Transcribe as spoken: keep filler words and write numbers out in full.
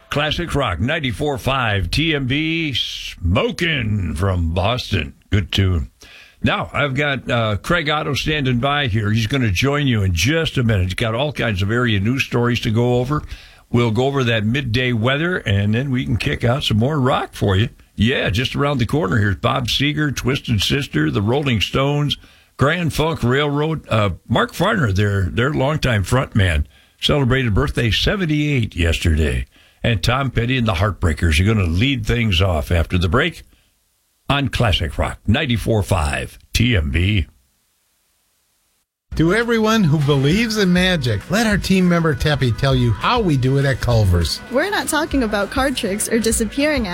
Classic Rock ninety-four point five T M B, Smokin' from Boston. Good tune. Now, I've got uh, Craig Otto standing by here. He's going to join you in just a minute. He's got all kinds of area news stories to go over. We'll go over that midday weather, and then we can kick out some more rock for you. Yeah, just around the corner here's Bob Seger, Twisted Sister, the Rolling Stones, Grand Funk Railroad. Uh, Mark Farner, their, their longtime frontman, celebrated birthday seventy-eight yesterday. And Tom Petty and the Heartbreakers are going to lead things off after the break on Classic Rock ninety-four point five T M B. To everyone who believes in magic, let our team member Teppy tell you how we do it at Culver's. We're not talking about card tricks or disappearing